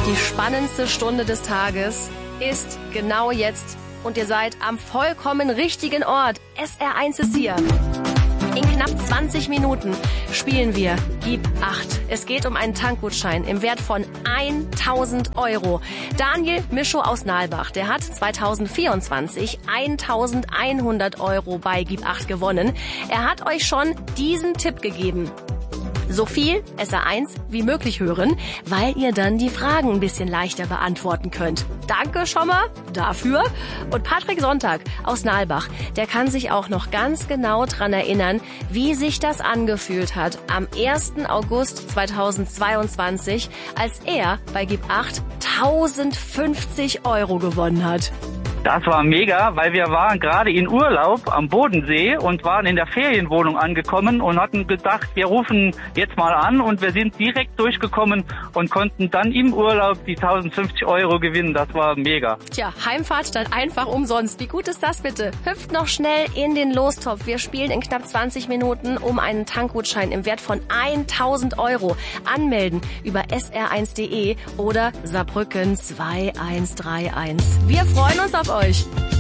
Die spannendste Stunde des Tages ist genau jetzt. Und ihr seid am vollkommen richtigen Ort. SR1 ist hier. In knapp 20 Minuten spielen wir Gib 8. Es geht um einen Tankgutschein im Wert von 1.000 €. Daniel Mischow aus Nalbach, der hat 2024 1.100 € bei Gib 8 gewonnen. Er hat euch schon diesen Tipp gegeben. So viel SR1 wie möglich hören, weil ihr dann die Fragen ein bisschen leichter beantworten könnt. Danke schon mal dafür. Und Patrick Sonntag aus Nalbach, der kann sich auch noch ganz genau dran erinnern, wie sich das angefühlt hat am 1. August 2022, als er bei Gib 8 1.050 € gewonnen hat. Das war mega, weil wir waren gerade in Urlaub am Bodensee und waren in der Ferienwohnung angekommen und hatten gedacht, wir rufen jetzt mal an, und wir sind direkt durchgekommen und konnten dann im Urlaub die 1.050 € gewinnen. Das war mega. Tja, Heimfahrt dann einfach umsonst. Wie gut ist das bitte? Hüpft noch schnell in den Lostopf. Wir spielen in knapp 20 Minuten um einen Tankgutschein im Wert von 1.000 €. Anmelden über sr1.de oder Saarbrücken 2131. Wir freuen uns auf euch.